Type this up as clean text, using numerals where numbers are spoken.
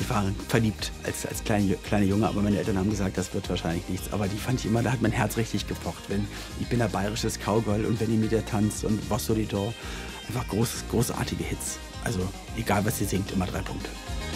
ich war verliebt als kleiner Junge, aber meine Eltern haben gesagt, das wird wahrscheinlich nichts. Aber die fand ich immer, da hat mein Herz richtig gepocht. Wenn Ich bin ein bayerisches Cowgirl und wenn ihr mit der tanzt und Was Solidor, einfach großartige Hits. Also egal, was ihr singt, immer 3 Punkte.